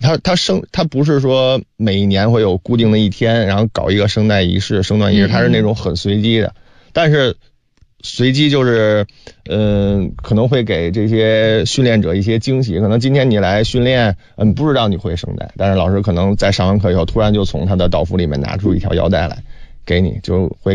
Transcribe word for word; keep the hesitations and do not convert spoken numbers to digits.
他他生他不是说每一年会有固定的一天，然后搞一个圣诞仪式、圣诞仪式，他是那种很随机的。但是随机就是，嗯、呃，可能会给这些训练者一些惊喜。可能今天你来训练，嗯，不知道你会圣诞，但是老师可能在上完课以后，突然就从他的道服里面拿出一条腰带来给你，就会。